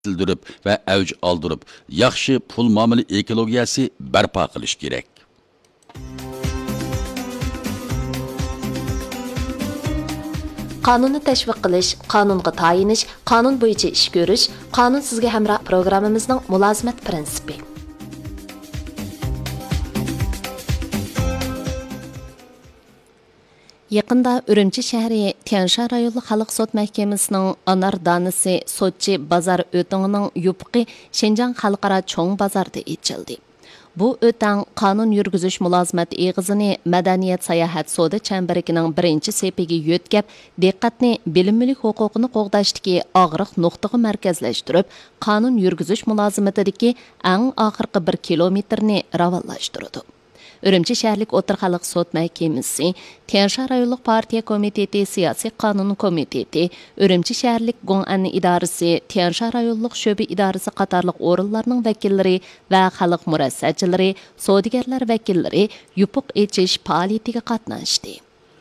sildirib va avj oldirib, yaxshi pul muomala ekologiyasi barpo qilish kerak. Qonunni tashviq qilish, qonunga tayinish, qonun bo'yicha ish ko'rish, qonun sizga hamroh programmamizning mulozimat prinsipi. Yaqında Ürümçi shahri Tianshan rayonli xalq sud mahkamasining anar danisi sotchi bozor o'tingining yupiqi Shenjang xalqaro cho'ng bozorda ochildi. Bu o'tan qonun yurgizish mulozimat eg'izini madaniyat sayohat soda chambarikining birinchi sepiga yo'tkab, diqqatni bilimlilik huquqini qo'g'dashdagi og'riq nuqtaga markazlashtirib, qonun yurgizish mulozimatidagi eng oxirgi 1 kilometrni ravallashtirdi. Ürümçi şəhərlik Otur Xalq Sud Məhkəməsi, Tianshan rayonluq partiya komiteti, siyasi qanun komiteti, Ürümçi şəhərlik Gong'an idarəsi, Tianshan rayonluq şöbə idarəsi qatarlıq orunlarının vəkilləri və xalq mürəssəçiləri, sodigarlar vəkilləri yupuq eçiş fəaliyyətiga qatnaşdı.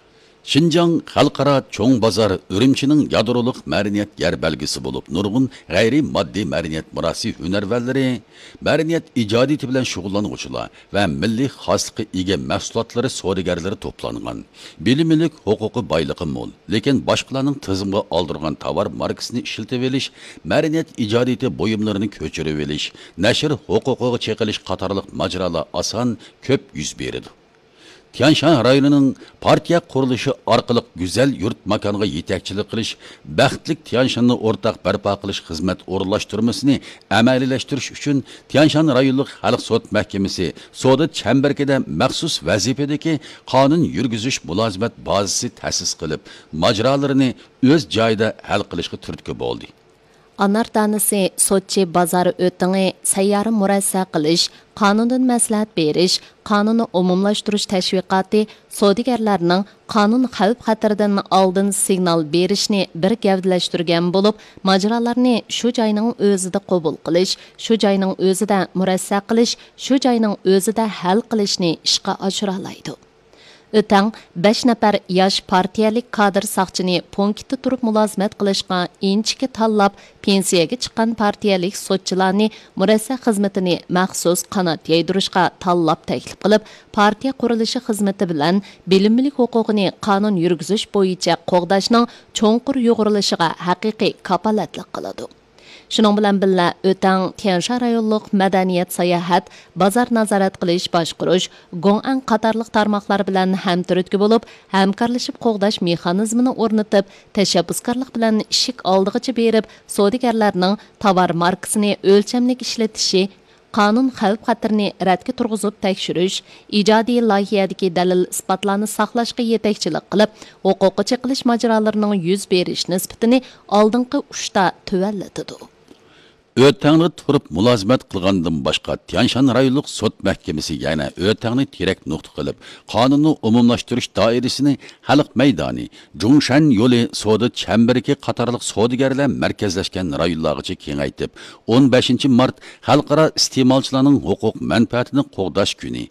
Şinjan xalqaro cho'ng bozor Ürümchining yadroliq madaniyat yer belgisi bo'lib, nurg'un g'ayri moddiy madaniyat mirosi hunarvandlari, madaniyat ijodiyati bilan shug'ullanuvchilar va milliy xoslikqa ega mahsulotlari savdogarlari to'plangan. Bilimlilik huquqi boyligi mo'l, lekin boshqalarning tizimga oldirgan tovar markasini ishlatib olish, madaniyat ijodiyati buyumlarini ko'chirib olish, nashr huquqiga cheqilish qatorliq majralar oson ko'p yuz beradi. Tianshan rayonining partiya qurilishi orqali go'zal yurt makoniga yetakchilik qilish, baxtli Tianshanni o'rtaq barpo qilish xizmat o'rinlashtirmasini amaliylashtirish uchun Tianshan rayonlik xalq sud mahkamasi soda chambarkida maxsus vazifadagi qonun yurgizish mulozimat bazasi ta'sis qilib, majralarini o'z joyida hal qilishga turtki bo'ldi. Anar danisi sotchi bozori o'tingi sayyora murassa qilish, qonundan maslahat berish, qonunni umumlashtirish tashviqoti savdogarlarning qonun xavf-xatardan oldin signal berishni bir gavdalashtirgan bo'lib, majralarni shu joyning o'zida qabul qilish, shu joyning o'zida murassa qilish, shu joyning o'zida hal qilishni ishga oshira oladi. Ötən 5 nəfər yaş partiyalik kadr saqçını punkitdə turub mülazimat qilishqa inchiki tanlab, pensiyaga chiqqan partiyalik sotchilarni murassa xizmatini maxsus qanot yaydirishqa tanlab taklif qilib, partiya qurilishi xizmati bilan bilimlilik huquqini qonun yurgizish bo'yicha qo'g'dashning cho'nqur yo'g'rilishiga haqiqiy kapolatlik qiladi. Şunun bilan birga o'tan Tianshan rayonluq madaniyat sayohat, bozor nazorat qilish boshqarish, Gong'an qatorliq tarmoqlar bilan hamkorlikda bo'lib, hamkorlashib qo'g'dash mexanizmini o'rnatib, tashabbuskorlik bilan ishik oldig'icha berib, savdogarlarning tovar markasini o'lchamlik ishlatishi, qonun xavf-xatarni radga turg'izib tekshirish, ijodiy loyihadagi dalil isbotlarni saqlashga yetakchilik qilib, huquqiy cheqilish majrolarining yuz berish nisbatini oldingi uchta tuvallatadi. O'tangni turib mulozimat qilgandan boshqa Tianshan rayonluq sud mahkamasi yana o'tangni terak nuqta qilib, qonunni umumlashtirish doirasini xalq maydoni, Jungshan yo'li soda chambariki qatorliq savdogarlar markazlashgan rayonlargacha kengaytib, 15 mart xalqaro iste'molchilarning huquq manfaatini qo'g'dash kuni,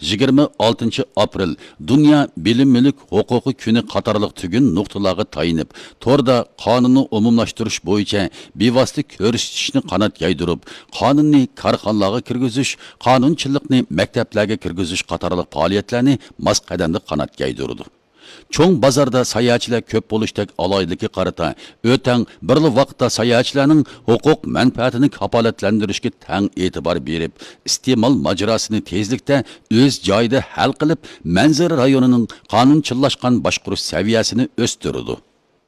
26 aprel dunyo bilimlilik huquqi kuni qatorliq tugun nuqtalarga tayinib, to'rda qonunni umumlashtirish bo'yicha bevosita ko'rsatishni qanot yaydırıp, qonunni korxonalarga kirgizish, qonunchilikni maktablarga kirgizish qatorliq faoliyatlarni mos qadamda qanot yaydırdı. Cho'ng bozorda sayohatchilar ko'p bo'lishdek aloydiki qarata, o'tang birli vaqtda sayohatchilarning huquq manfaatini kapolatlantirishga tang e'tibor berib, iste'mol majrosini tezlikda o'z joyida hal qilib, manzara rayonining qonunchillashgan boshqarish saviyasini o'stirdi.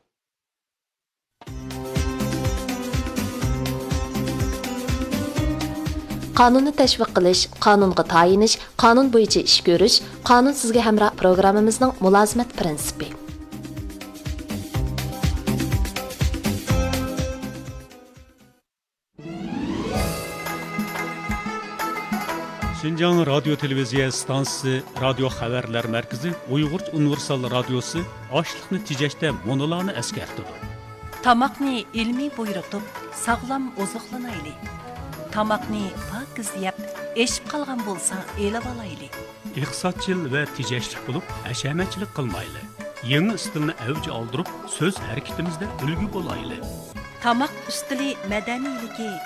Qonunni tashviq qilish, qonunga tayinish, qonun bo'yicha ish ko'rish, qonun sizga hamroh programmamizning mulozimat prinsipi. Şinjan Radyo Televiziya stansiyasi, Radio Xabarlar Markazi, Uyg'urcha universal radiosi ochliqni tejashda monolarni eskartdi. Tamoqni ilmiy buyurtib, sog'lom oziqlanayli. Tamoqni pokiz yeb, eshib qolgan bo'lsa, elib olayli. Iqtisodchil va tejashlik bo'lib, hashamatchilik qilmayli. Yangi stilni avj oldirib, so'z harakatimizda ulgu bo'layli. Tamaq üstili madaniyligi